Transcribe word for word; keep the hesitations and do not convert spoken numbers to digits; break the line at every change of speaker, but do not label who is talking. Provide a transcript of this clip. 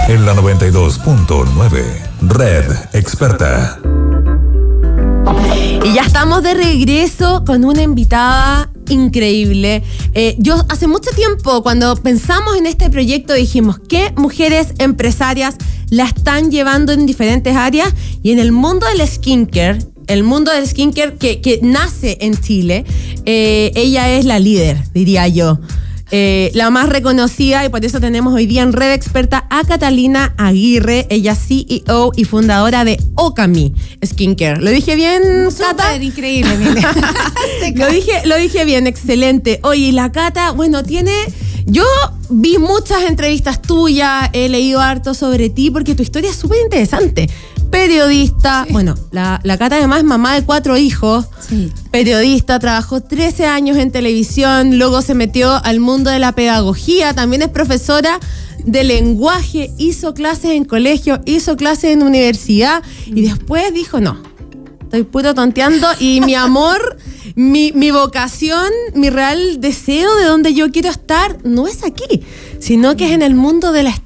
En la noventa y dos punto nueve, Red Experta.
Y ya estamos de regreso con una invitada increíble. Eh, yo hace mucho tiempo, cuando pensamos en este proyecto, dijimos ¿qué mujeres empresarias la están llevando en diferentes áreas? Y en el mundo del skincare, el mundo del skincare que, que nace en Chile, eh, ella es la líder, diría yo. Eh, la más reconocida, y por eso tenemos hoy día en Red Experta a Catalina Aguirre, ella C E O y fundadora de Okami Skincare. ¿Lo dije bien, Cata?
Súper increíble,
lo dije, lo dije bien, excelente. Oye, la Cata, bueno, tiene... Yo vi muchas entrevistas tuyas, he leído harto sobre ti, porque tu historia es súper interesante. Periodista, sí. Bueno, la, la Cata además es mamá de cuatro hijos,
sí.
Periodista, trabajó trece años en televisión, luego se metió al mundo de la pedagogía, también es profesora de lenguaje, hizo clases en colegio, hizo clases en universidad y después dijo, no, estoy puro tonteando y mi amor, mi, mi vocación, mi real deseo de donde yo quiero estar no es aquí, sino que es en el mundo de la